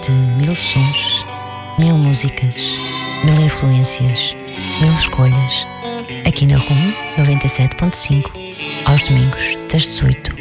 de 1000 sons, 1000 músicas, 1000 influências, 1000 escolhas. Aqui na RUM 97.5, aos domingos das 18